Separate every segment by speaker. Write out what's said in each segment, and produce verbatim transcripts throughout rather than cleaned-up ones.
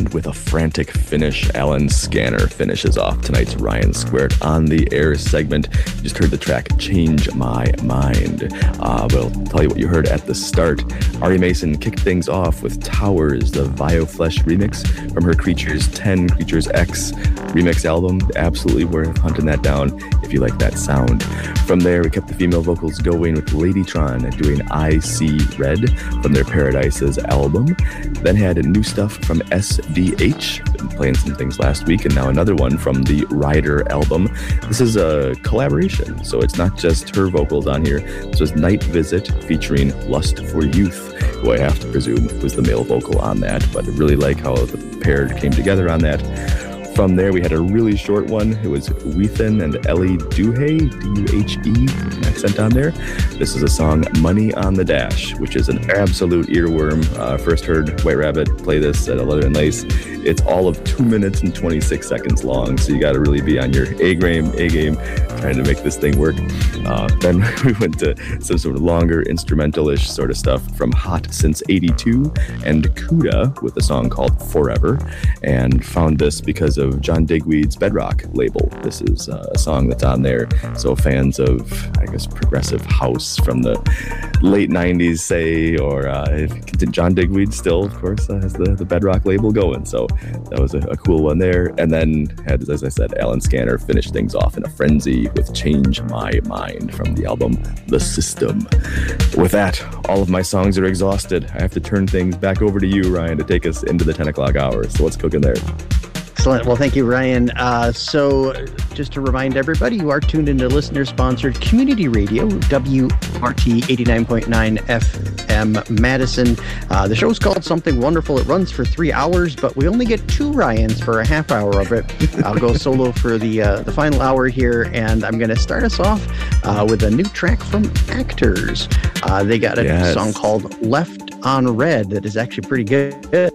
Speaker 1: And with a frantic finish, Alan Scanner finishes off tonight's Ryan Squared on the Air segment. You just heard the track Change My Mind. Uh, but I'll tell you what you heard at the start. Ari Mason kicked things off with Towers, the Vioflesh remix from her Creatures ten, Creatures X remix album. Absolutely worth hunting that down if you like that sound. From there, we kept the female vocals going with Ladytron doing I See Red from their Paradises album. Then had new stuff from S D H, been playing some things last week, and now another one from the Rider album. This is a collaboration, so it's not just her vocals on here. This was Night Visit featuring Lust for Youth, who I have to presume was the male vocal on that, but I really like how the pair came together on that. From there, we had a really short one. It was Weathen and Ellie Duhay, D U H E, accent on there. This is a song, Money on the Dash, which is an absolute earworm. Uh, first heard White Rabbit play this at a Leather and Lace. It's all of two minutes and twenty-six seconds long, so you got to really be on your A game, A game, trying to make this thing work. Uh, then we went to some sort of longer instrumental-ish sort of stuff from Hot Since eighty-two and Kuda with a song called Forever, and found this because of John Digweed's Bedrock label. This is uh, a song that's on there, so fans of, I guess, progressive house from the late nineties, say, or uh, if John Digweed still, of course, uh, has the, the Bedrock label going, so that was a, a cool one there. And then had, as I said, Alan Scanner finished things off in a frenzy with Change My Mind from the album The System. With that, all of my songs are exhausted. I have to turn things back over to you, Ryan, to take us into the ten o'clock hour. So what's cooking there?
Speaker 2: Excellent. Well, thank you, Ryan. Uh, so just to remind everybody, you are tuned into listener-sponsored community radio, W R T eighty-nine point nine F M Madison. Uh, the show's called Something Wonderful. It runs for three hours, but we only get two Ryans for a half hour of it. I'll go solo for the uh, the final hour here, and I'm going to start us off uh, with a new track from Actors. Uh, they got a yes. song called Left on Red that is actually pretty good.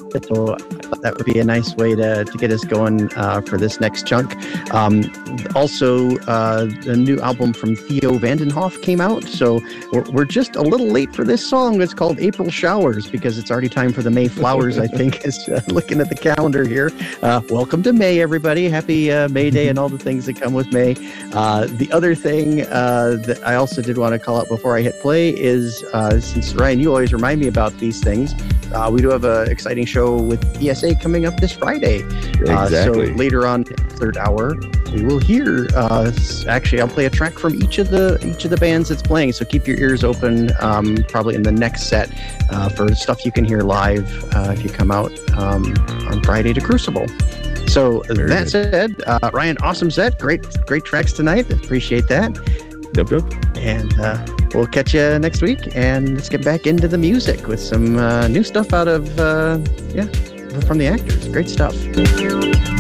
Speaker 2: So I thought that would be a nice way to, to get us going uh, for this next chunk. Um, also, uh, the new album from Theo Vandenhoff came out, so we're, we're just a little late for this song. It's called April Showers because it's already time for the May Flowers, I think, is uh, looking at the calendar here. Uh, welcome to May, everybody. Happy uh, May Day and all the things that come with May. Uh, the other thing uh, that I also did want to call out before I hit play is, uh, since Ryan, you always remind me about these things, uh, we do have an exciting show with E S A coming up this Friday.
Speaker 1: Exactly.
Speaker 2: Uh, so later on, third hour, we will hear. Uh, actually, I'll play a track from each of the each of the bands that's playing. So keep your ears open. Um, probably in the next set uh, for stuff you can hear live uh, if you come out um, on Friday to Crucible. So Very that good. said, uh, Ryan, awesome set. Great, great tracks tonight. Appreciate that.
Speaker 1: Yep, yep.
Speaker 2: And uh, we'll catch you next week. And let's get back into the music with some uh, new stuff out of, uh, yeah, from the Actors. Great stuff.